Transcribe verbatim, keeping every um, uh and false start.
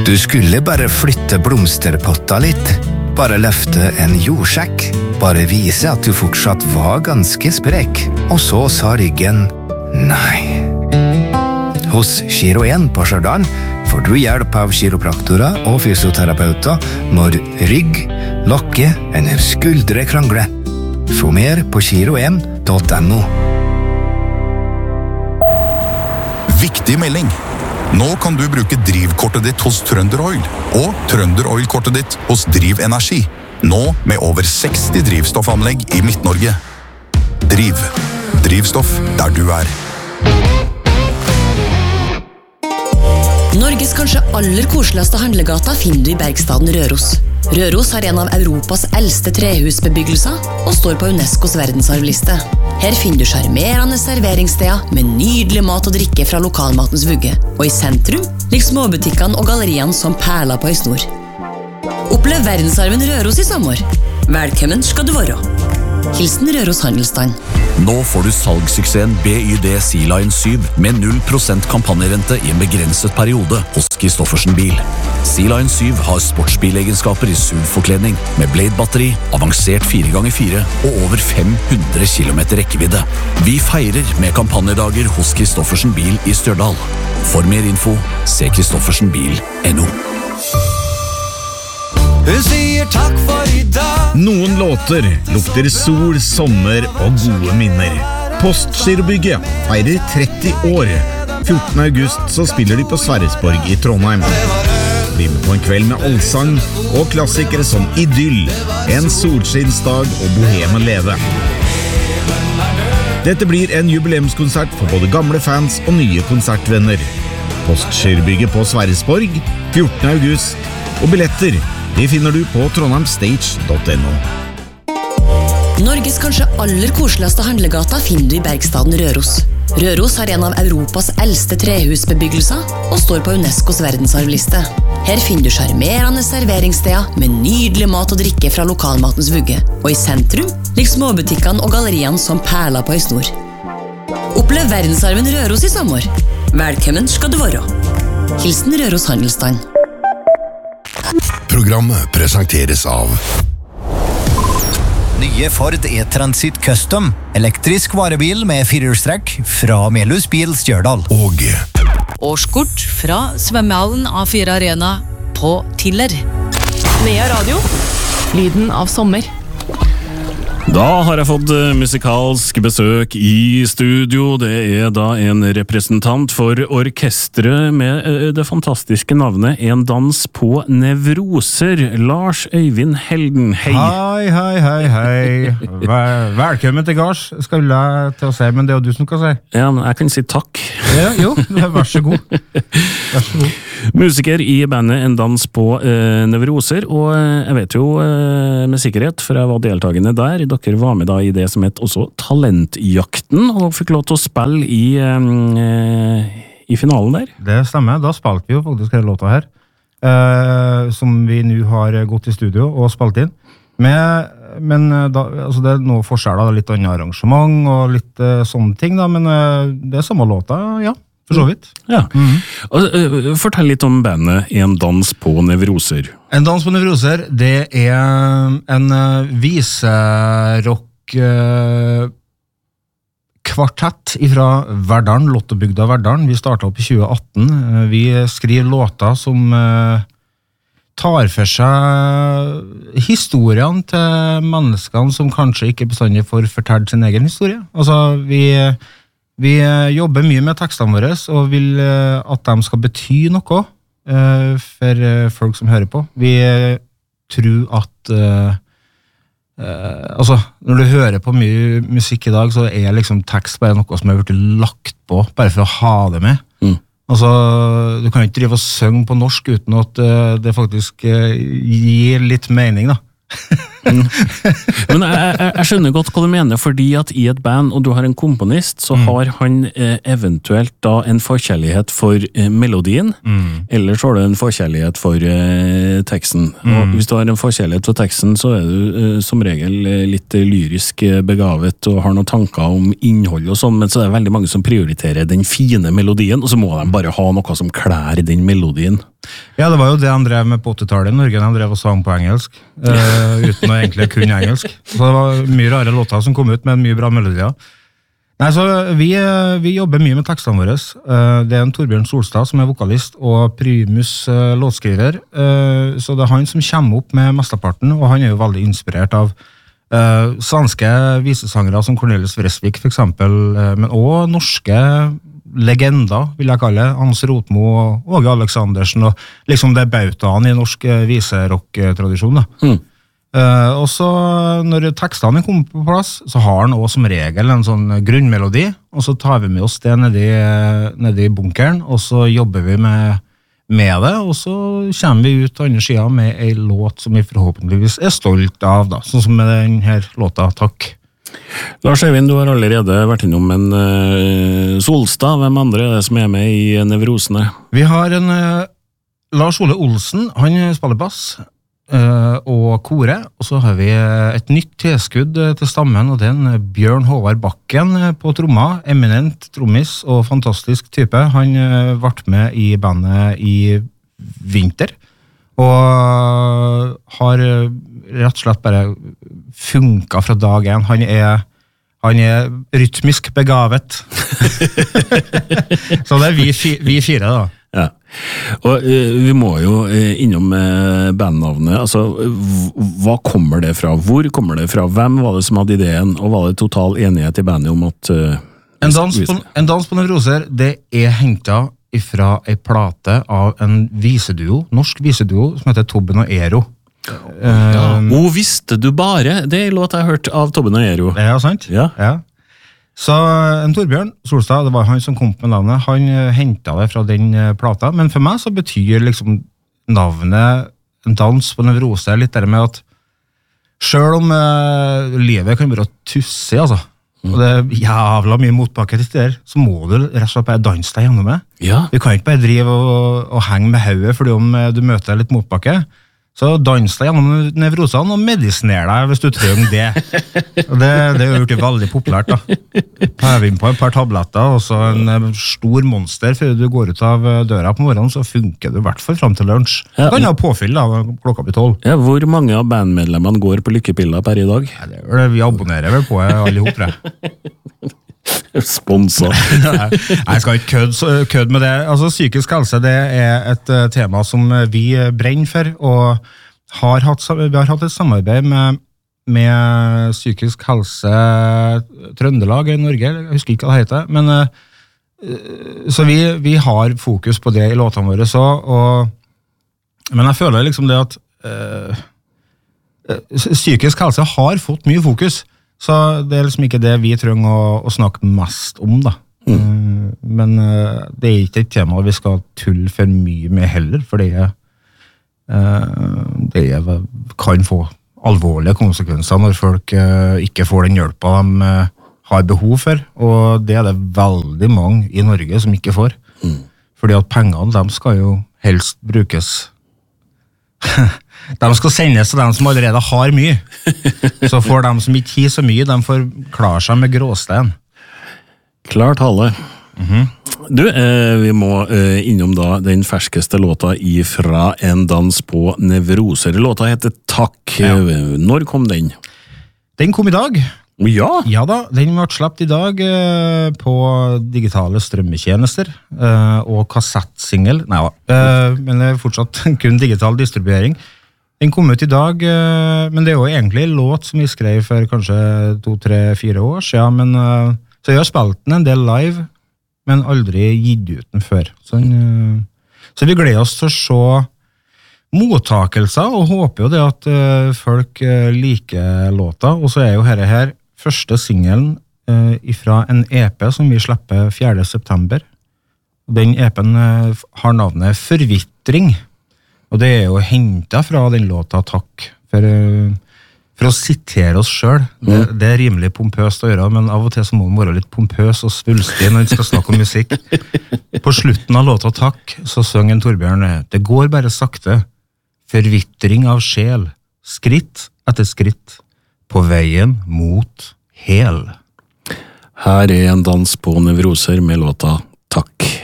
Du skulle bare flytte blomsterpotta litt. Bare løfte en jordsjekk. Bare vise at du fortsatt var ganske sprek. Og så sa ryggen nei. Hos Giro en på Stjørdal får du hjelp av kiropraktorer og fysioterapeuter når rygg, lokke eller skuldre krangler. Få mer på giro en punktum no. Viktig melding! Nå kan du bruke drivkortet ditt hos Trønder Oil og Trønder Oil-kortet ditt hos Driv Energi. Nå med over seksti drivstoffanlegg i Midt-Norge. Driv. Drivstoff der du er. Norges kanskje aller koseligste handlegata finner du i Bergstaden Røros. Røros har en av Europas eldste trehusbebyggelser og står på UNESCOs verdensarvliste. Her finner du charmerende serveringssteder med nydelig mat og drikke fra lokalmatens vugge. Og i sentrum ligger småbutikkene og galleriene som perler på ei snor. Opplev verdensarven Røros i sommer. Velkommen skal du være. Hilsen Røros Handelsstand. Nå får du salgssuksessen B Y D Sea-Line syv med null prosent kampanjerente i en begrenset periode hos Kristoffersen Bil. Sea-Line syv har sportsbilegenskaper i S U V-forkledning med Blade-batteri, avansert fire ganger fire og over fem hundre kilometer rekkevidde. Vi feirer med kampanjedager hos Kristoffersen Bil i Stjørdal. For mer info, se kristoffersen bil punktum no. Hun sier takk for i dag. Noen låter lukter sol, sommer og gode minner. Postgirobygget feirer tretti år. fjortende august så spiller de på Sverresborg i Trondheim. Bli med på en kveld med allsang og klassikere som Idyll, En solskinnsdag og Boheme leve. Dette blir en jubileumskonsert for både gamle fans og nye konsertvenner. Postgirobygget på Sverresborg, fjortende august, og billetter de finner du på trondheimstage punktum no. Norges kanskje aller koseligste handlegata finner du i Bergstaden Røros. Røros har en av Europas eldste trehusbebyggelser og står på UNESCOs verdensarvliste. Her finner du charmerende serveringssteder med nydelig mat og drikke fra lokalmatens vugge. Og i sentrum ligger småbutikkene og galleriene som perler på ei snor. Opplev verdensarven Røros i sommer. Velkommen skal du være. Hilsen Røros Handelsstand. Programmet presenteres av Nye Ford E-Transit Custom. Elektrisk varebil med firehjulstrekk fra Melhus Bil Stjørdal. Og årskort fra svømmehallen A fire Arena på Tiller. Nea Radio. Lyden av sommer. Da har jeg fått musikalsk besøk i studio. Det er da en representant for orkestret med det fantastiske navnet En dans på nevroser. Lars Øyvind Helden, hei. Hei, hei, hei, hei. Vel- Velkommen til Gars, skal jeg til å si, men det er jo du som kan si. Ja, men jeg kan si takk. Ja, jo, vær så god. Vær så god. Musiker i bandet En dans på eh, nevroser, og eh, jeg vet jo eh, med sikkerhet, for jeg var deltagende der, dere var med da i det som het også Talentjakten, og fikk lov til å spille i, eh, i finalen der. Det stemmer, da spilte vi jo faktisk hele låta her, eh, som vi nå har gått i studio og spilt inn. Med, men da, altså det er noe forskjell, da, litt annet arrangement og litt eh, sånne ting, da, men eh, det er samme låta, ja. For så vidt. Ja. Mm. Og, uh, fortell litt om bandet En dans på nevroser. En dans på nevroser, det er en uh, viserock uh, kvartett fra Verdalen, Lottebygda Verdalen. Vi startet opp i tjue atten. Uh, vi skriver låter som uh, tar for seg historiene til menneskene som kanskje ikke bestandig får fortalt sin egen historie. Altså, vi... Vi jobber mye med tekstene våre, og vil at de skal bety noe for folk som hører på. Vi tror at uh, altså, når du hører på mye musikk i dag, så er liksom tekst bare noe som er blitt lagt på, bare for å ha det med. Mm. Altså, du kan ikke drive og synge på norsk uten at det faktisk gir litt mening, da. mm. Men jeg, jeg, jeg skjønner godt hva du mener, fordi at i et band, og du har en komponist, så mm. har han eh, eventuelt da en forkjærlighet for eh, melodien, mm. eller så har du en forkjærlighet for eh, teksten. Mm. Og hvis du har en forkjærlighet for teksten, så er du eh, som regel eh, litt lyrisk begavet og har noen tanker om innhold og sånn, men så er det veldig mange som prioriterer den fine melodien, og så må de bare ha noe som klær den melodien. Ja, det var jo det han drev med på åttitallet i Norge, han drev og sang på engelsk, uh, uten å egentlig kunne engelsk. Så det var mye rare låter som kom ut med mye bra melodier. Nei, så vi, vi jobber mye med tekstene våre. Uh, det er en Torbjørn Solstad som er vokalist og primus uh, låtskriver, uh, så det er han som kommer opp med mesteparten, og han er jo veldig inspirert av uh, svenske visesangere som Cornelis Vreeswijk for eksempel, uh, men også norske legender, vil jeg kalle det, Hans Rotmo og Åge Aleksandersen, og liksom det bautaen i norsk viserock-tradisjon. Mm. Uh, og så når tekstene kommer på plass, så har han også som regel en sånn grunnmelodi, og så tar vi med oss det nedi, nedi bunkeren, og så jobber vi med, med det, og så kommer vi ut på andre siden med en låt som vi forhåpentligvis er stolt av, da, sånn som med denne låta, Takk. Lars Eivind, du har allerede vært innom en uh, Solstad. Hvem andre er det som er med i Nevrosene? Vi har en uh, Lars Ole Olsen, han spiller bass uh, og kore, og så har vi uh, et nytt tilskudd uh, til stammen, og det er en uh, Bjørn Håvard Bakken uh, på tromma, eminent trommis og fantastisk type. Han uh, ble med i bandet i vinter, og uh, har uh, rett og slett bare funka fra dag en. Han er, han er rytmisk begavet. Så det er vi, fi, vi fire da. Ja. Og uh, vi må jo uh, innom uh, bandnavnet. Altså, hva kommer det fra? Hvor kommer det fra? Hvem var det som hadde ideen? Og var det total enighet i bandet om at... Uh, en, dans på, en dans på Nevroser, det er hentet ifra en plate av en viseduo, norsk viseduo, som heter Tobben og Ero. Ja. Um, og visste du bare, det er en låt jeg har hørt av Tobben og Ero. Ja, sant? Ja. Ja. Så en Torbjørn Solstad, det var han som kom med navnet, han hentet det fra den plata, men for meg så betyr liksom navnet En dans på Nevrose litt der med at selv om uh, livet kan være tussig, altså, mm. og det er jævla mye motbakke til der, så må du rett og slett bare danse deg gjennom det. Ja. Du kan ikke bare drive og, og henge med hodet fordi om du møter litt motbakke. Så dans deg gjennom nevrosene og medisner deg hvis du trenger det. Og det, det er jo gjort veldig populært da. Hev inn på et par tabletter og så en stor monster før du går ut av døra på morgenen, så funker du i hvert fall frem til lunsj. Ja. Du kan ha påfyll da, klokka blir tolv. Ja, hvor mange av bandmedlemmene går på lykkepiller per i dag? Ja, det er det, vi abonnerer vel på allihop, tror jeg. Sponsa. Jeg skal ikke kødde kød med det. Altså, psykisk helse, det er et uh, tema som vi brenner for, og har hatt, vi har hatt et samarbeid med, med psykisk helse Trøndelag i Norge, jeg husker ikke hva det heter, men uh, så vi, vi har fokus på det i låtene våre så, og, men jeg føler liksom det at uh, psykisk helse har fått mye fokus. Så det er liksom ikke det vi trenger å, å snakke mest om, da. Mm. Men uh, det er ikke et tema vi skal tulle for mye med heller, for det, uh, det kan få alvorlige konsekvenser når folk uh, ikke får den hjelpa de uh, har behov for, og det er det veldig mange i Norge som ikke får. Mm. Fordi at pengene, de skal jo helst brukes... De skal sendes til dem som allerede har mye. Så får de som ikke har så mye, de får klare seg med gråstein. Klart tale. Mm-hmm. Du, eh, vi må eh, innom da den ferskeste låta ifra En dans på Nevroser. Låta heter Takk. Ja. Når kom den? Den kom i dag. Ja? Ja da, den ble sluppet i dag eh, på digitale strømmetjenester eh, og kassettsingel. Nei da, eh, men det er fortsatt kun digital distribuering. Den kom ut i dag, eh, men det er jo egentlig en låt som vi skrev for kanskje to, tre, fire år siden, men eh, så jeg har spilt den en del live, men aldri gitt ut den før. Så, den, eh, så vi gleder oss til å se mottakelser, og håper jo det at eh, folk eh, liker låta, og så er jo her, her første singelen eh, ifra en E P som vi slipper fjerde september. Den E P-en eh, har navnet Forvitring, og det er jo hentet fra den låta Takk, for, uh, for å sitere oss selv. Det, det er rimelig pompøst å gjøre, men av og til så må man være litt pompøs og svulstig når man skal snakke om musikk. På slutten av låta Takk, så søng en Torbjørn, det går bare sakte, forvitring av sjel, skritt etter skritt, på veien mot hel. Her er En dans på Nevroser med låta Takk.